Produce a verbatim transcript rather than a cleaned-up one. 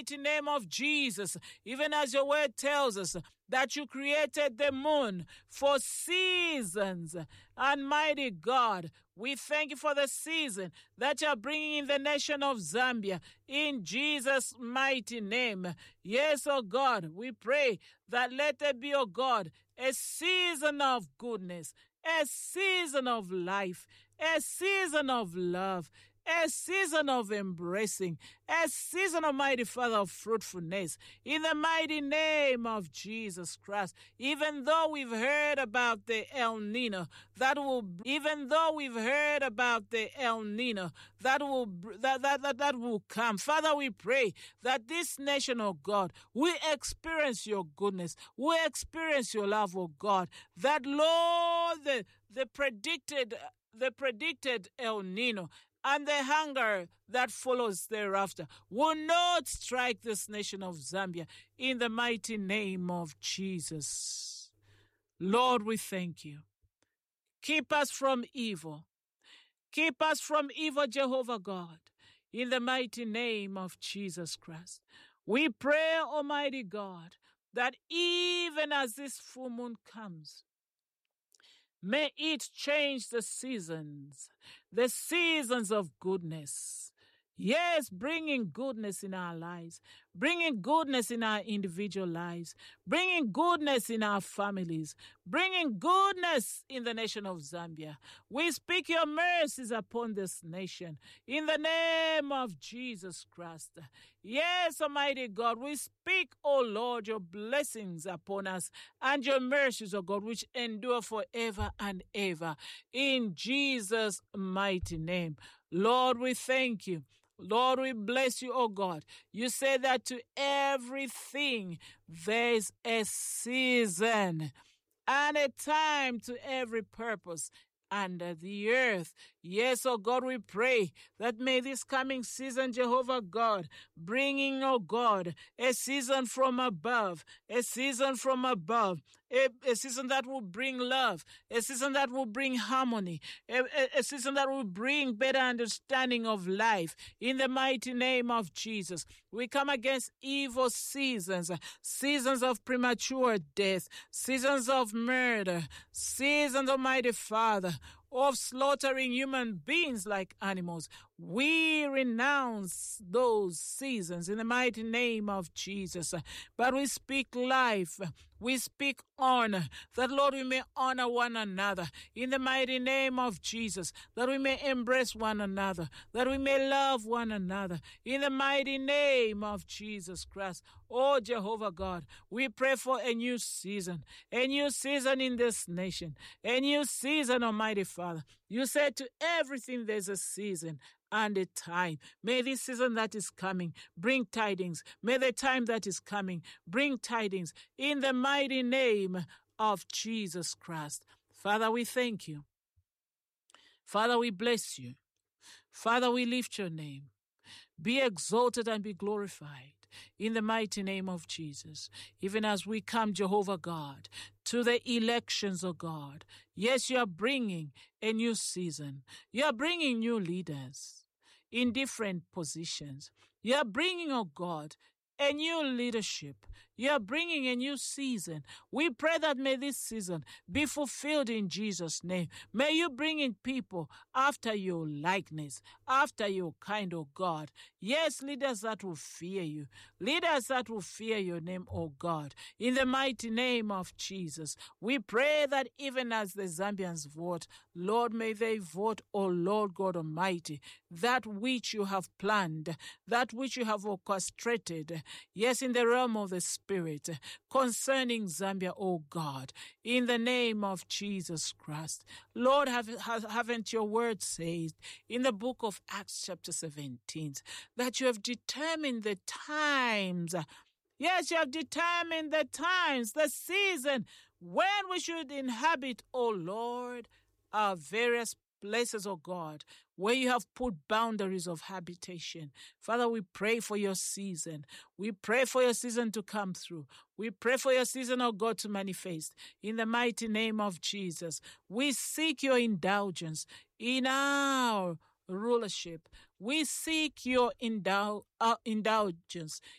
mighty name of Jesus, even as your word tells us that you created the moon for seasons. And mighty God, we thank you for the season that you're bringing in the nation of Zambia in Jesus' mighty name. Yes, oh God, we pray that let there be, oh God, a season of goodness, a season of life, a season of love, a season of embracing, a season, Almighty Father, of fruitfulness, in the mighty name of Jesus Christ. Even though we've heard about the El Nino, that will, even though we've heard about the El Nino, that will, that, that, that, that will come. Father, we pray that this nation, oh God, we experience your goodness, we experience your love, oh God, that, Lord, the, the predicted, the predicted El Nino, and the hunger that follows thereafter will not strike this nation of Zambia in the mighty name of Jesus. Lord, we thank you. Keep us from evil. Keep us from evil, Jehovah God, in the mighty name of Jesus Christ. We pray, Almighty God, that even as this full moon comes, may it change the seasons, the seasons of goodness. Yes, bringing goodness in our lives, bringing goodness in our individual lives, bringing goodness in our families, bringing goodness in the nation of Zambia. We speak your mercies upon this nation in the name of Jesus Christ. Yes, Almighty God, we speak, O Lord, your blessings upon us and your mercies, O God, which endure forever and ever. In Jesus' mighty name. Lord, we thank you. Lord, we bless you, oh God. You say that to everything there's a season and a time to every purpose under the earth. Yes, oh God, we pray that may this coming season, Jehovah God, bringing, oh God, a season from above, a season from above, a, a season that will bring love, a season that will bring harmony, a, a, a season that will bring better understanding of life. In the mighty name of Jesus, we come against evil seasons, seasons of premature death, seasons of murder, seasons, Almighty Father, of slaughtering human beings like animals. We renounce those seasons in the mighty name of Jesus. But we speak life. We speak honor. That, Lord, we may honor one another in the mighty name of Jesus. That we may embrace one another. That we may love one another in the mighty name of Jesus Christ. Oh, Jehovah God, we pray for a new season. A new season in this nation. A new season, Almighty Father. You said to everything there's a season and a time. May this season that is coming bring tidings. May the time that is coming bring tidings in the mighty name of Jesus Christ. Father, we thank you. Father, we bless you. Father, we lift your name. Be exalted and be glorified in the mighty name of Jesus. Even as we come, Jehovah God, to the elections, oh God. Yes, you are bringing a new season. You are bringing new leaders in different positions. You are bringing, oh God, a new leadership. You are bringing a new season. We pray that may this season be fulfilled in Jesus' name. May you bring in people after your likeness, after your kind, oh God. Yes, leaders that will fear you. Leaders that will fear your name, oh God. In the mighty name of Jesus, we pray that even as the Zambians vote, Lord, may they vote, oh Lord God Almighty, that which you have planned, that which you have orchestrated, yes, in the realm of the Spirit, concerning Zambia, oh God, in the name of Jesus Christ. Lord, have, have, haven't your word said in the book of Acts chapter seventeen that you have determined the times, yes, you have determined the times, the season when we should inhabit, oh Lord, our various places, oh God, where you have put boundaries of habitation. Father, we pray for your season. We pray for your season to come through. We pray for your season, oh God, to manifest. In the mighty name of Jesus, we seek your indulgence in our rulership. We seek your indul- uh, indulgence